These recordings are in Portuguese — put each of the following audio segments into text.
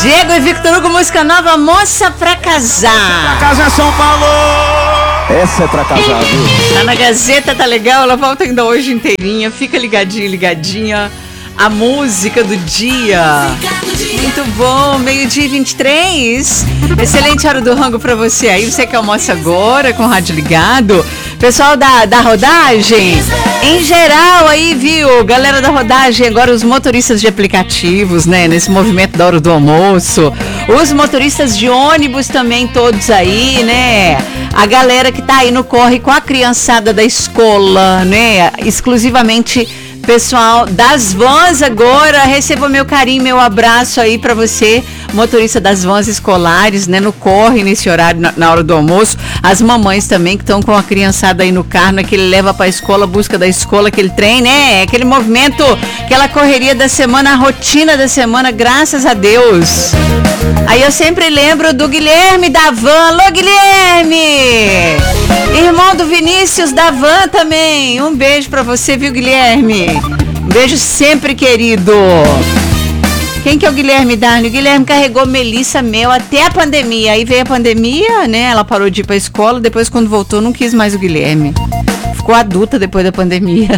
Diego e Victor Hugo, música nova, Moça Pra Casar. Pra casa é São Paulo! Essa é pra casar, viu? Tá na Gazeta, tá legal, ela volta ainda hoje inteirinha, fica ligadinha. A música do dia. Muito bom, 12h23. Excelente hora do rango pra você aí. Você que almoça agora com o rádio ligado. Pessoal da rodagem, em geral aí, viu? Galera da rodagem, agora os motoristas de aplicativos, né? Nesse movimento da hora do almoço. Os motoristas de ônibus também, todos aí, né? A galera que tá aí no corre com a criançada da escola, né? Exclusivamente pessoal das vans agora, receba meu carinho, meu abraço aí pra você, motorista das vans escolares, né, no corre nesse horário, na hora do almoço, as mamães também que estão com a criançada aí no carro, naquele leva pra escola, busca da escola, aquele trem, né, aquele movimento, aquela correria da semana, a rotina da semana, graças a Deus. Aí eu sempre lembro do Guilherme da van. Alô, Guilherme! Irmão do Vinícius da van também. Um beijo pra você, viu, Guilherme? Um beijo sempre, querido. Quem que é o Guilherme Darno? O Guilherme carregou Melissa Mel até a pandemia. Aí veio a pandemia, né? Ela parou de ir pra escola. Depois, quando voltou, não quis mais o Guilherme. Ficou adulta depois da pandemia.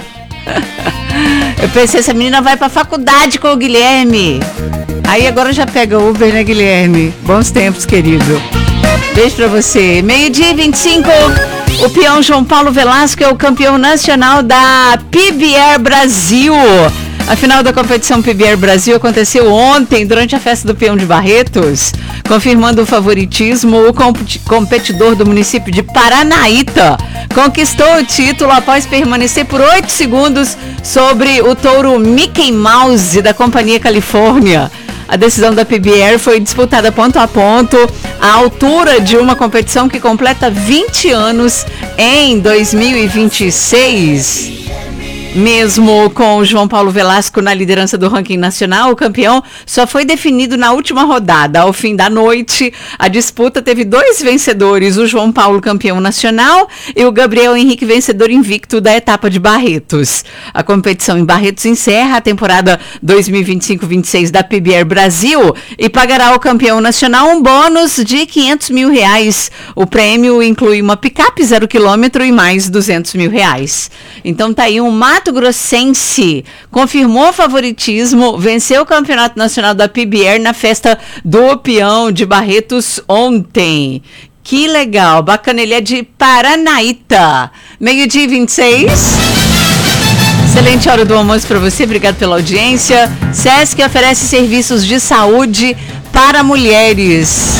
Eu pensei, essa menina vai pra faculdade com o Guilherme. Aí agora já pega Uber, né, Guilherme? Bons tempos, querido. Beijo pra você. 12h25. O peão João Paulo Velasco é o campeão nacional da PBR Brasil. A final da competição PBR Brasil aconteceu ontem, durante a festa do peão de Barretos. Confirmando o favoritismo, o competidor do município de Paranaíta conquistou o título após permanecer por 8 segundos sobre o touro Mickey Mouse da Companhia Califórnia. A decisão da PBR foi disputada ponto a ponto, à altura de uma competição que completa 20 anos em 2026. Mesmo com o João Paulo Velasco na liderança do ranking nacional, o campeão só foi definido na última rodada. Ao fim da noite, a disputa teve 2 vencedores, o João Paulo campeão nacional e o Gabriel Henrique vencedor invicto da etapa de Barretos. A competição em Barretos encerra a temporada 2025-26 da PBR Brasil e pagará ao campeão nacional um bônus de R$500 mil. O prêmio inclui uma picape 0 km e mais R$200 mil. Então tá aí um Mato Grossense confirmou favoritismo, venceu o campeonato nacional da PBR na festa do peão de Barretos ontem. Que legal, bacana, ele é de Paranaíta. 12h26. Excelente hora do almoço para você, obrigado pela audiência. SESC oferece serviços de saúde para mulheres.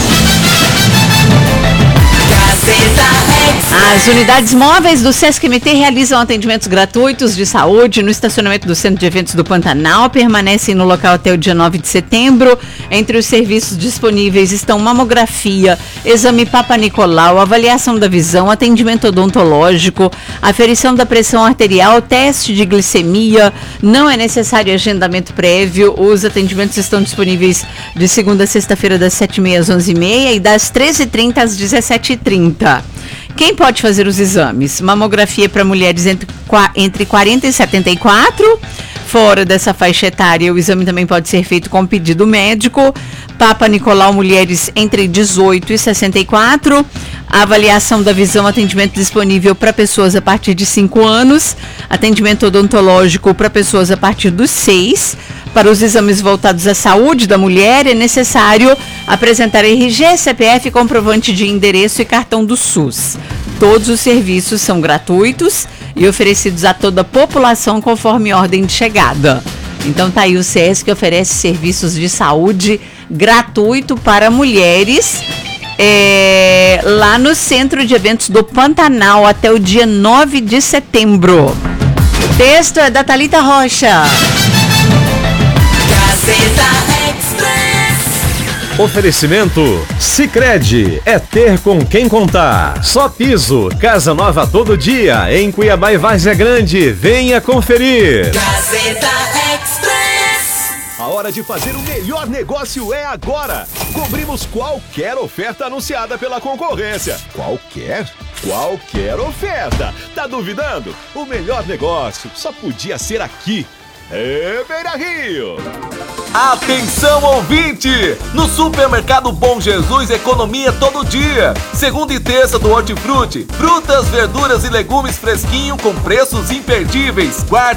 As unidades móveis do Sesc MT realizam atendimentos gratuitos de saúde no estacionamento do Centro de Eventos do Pantanal. Permanecem no local até o dia 9 de setembro. Entre os serviços disponíveis estão mamografia, exame Papa Nicolau, avaliação da visão, atendimento odontológico, aferição da pressão arterial, teste de glicemia. Não é necessário agendamento prévio. Os atendimentos estão disponíveis de segunda a sexta-feira das 7h30 às 11h30 e das 13h30 às 17h30. Quem pode fazer os exames? Mamografia para mulheres entre 40 e 74. Fora dessa faixa etária, o exame também pode ser feito com pedido médico. Papa Nicolau, mulheres entre 18 e 64. A avaliação da visão, atendimento disponível para pessoas a partir de 5 anos. Atendimento odontológico para pessoas a partir dos 6. Para os exames voltados à saúde da mulher, é necessário apresentar RG, CPF, comprovante de endereço e cartão do SUS. Todos os serviços são gratuitos e oferecidos a toda a população conforme ordem de chegada. Então tá aí, o SESC oferece serviços de saúde gratuito para mulheres lá no Centro de Eventos do Pantanal até o dia 9 de setembro. O texto é da Thalita Rocha. Oferecimento Sicredi, é ter com quem contar. Só Piso, casa nova todo dia, em Cuiabá e Várzea Grande. Venha conferir. Gazeta Express. A hora de fazer o melhor negócio é agora. Cobrimos qualquer oferta anunciada pela concorrência. Qualquer oferta. Tá duvidando? O melhor negócio só podia ser aqui. É Beira Rio. Atenção, ouvinte! No Supermercado Bom Jesus, economia todo dia. Segunda e terça do Hortifruti. Frutas, verduras e legumes fresquinho com preços imperdíveis. Quarta